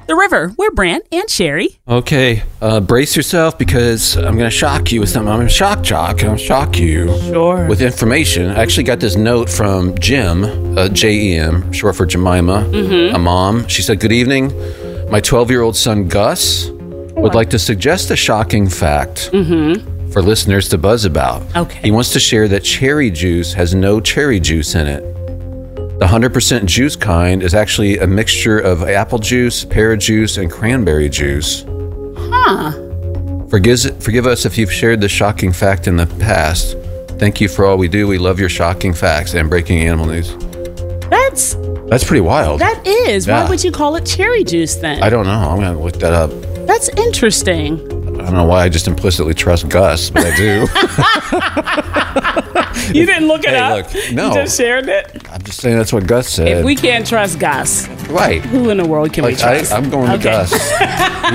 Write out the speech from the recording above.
The River. We're Brant and Sherry. Okay, brace yourself because I'm going to shock you with something. I'm going to shock Jock. I'm going to shock you Sure. with information. I actually got this note from Jim, Jem, short for Jemima, a mom. She said, "Good evening. My 12-year-old son, Gus, would like to suggest a shocking fact for listeners to buzz about. Okay. He wants to share that cherry juice has no cherry juice in it. The 100% juice kind is actually a mixture of apple juice, pear juice, and cranberry juice. Huh. Forgive us if you've shared this shocking fact in the past. Thank you for all we do. We love your shocking facts and breaking animal news." That's pretty wild. That is. Yeah. Why would you call it cherry juice then? I don't know. I'm going to look that up. That's interesting. I don't know why I just implicitly trust Gus, but I do. You didn't look it Hey, up? look, no. You just shared it? I'm just saying that's what Gus said. If we can't trust Gus, right. who in the world can we trust? I'm going to Gus.